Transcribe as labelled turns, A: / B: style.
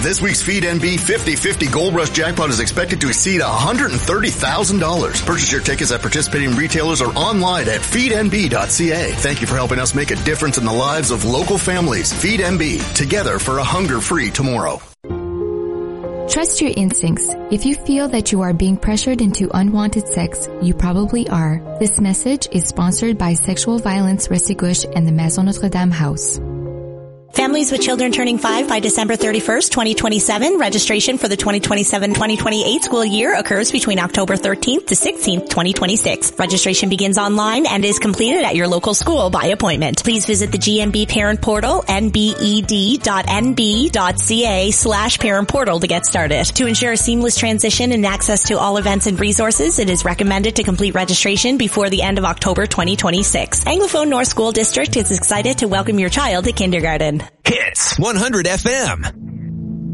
A: This week's Feed NB 50-50 Gold Rush jackpot is expected to exceed $130,000. Purchase your tickets at participating retailers or online at feednb.ca. Thank you for helping us make a difference in the lives of local families. Feed NB, together for a hunger-free tomorrow.
B: Trust your instincts. If you feel that you are being pressured into unwanted sex, you probably are. This message is sponsored by Sexual Violence Restigouche and the Maison Notre-Dame House.
C: Families with children turning 5 by December 31st, 2027. Registration for the 2027-2028 school year occurs between October 13th to 16th, 2026. Registration begins online and is completed at your local school by appointment. Please visit the GMB Parent Portal, nbed.nb.ca/parent portal to get started. To ensure a seamless transition and access to all events and resources, it is recommended to complete registration before the end of October 2026. Anglophone North School District is excited to welcome your child to kindergarten.
D: Hits 100 FM.